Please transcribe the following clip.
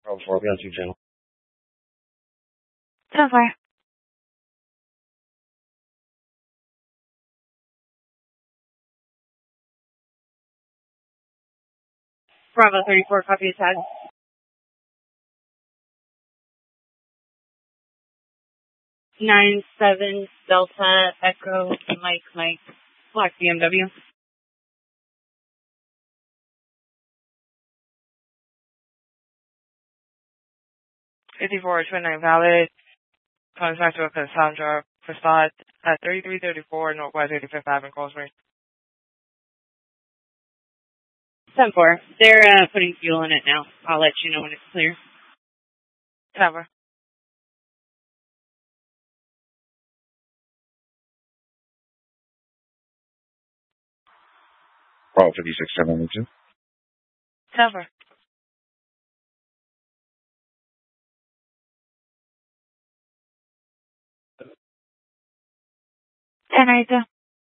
Bravo 4, be on 2 channel. 10-4. Bravo 34, copy tag. 97 Delta Echo Mike Black BMW. 54 29 valid. Contact with Cassandra Prasad at 3334 Northwest 85th Avenue, Cold Spring. 10-4. They're putting fuel in it now. I'll let you know when it's clear. 10-4. Bravo 56, 792. 10-4. 10-8.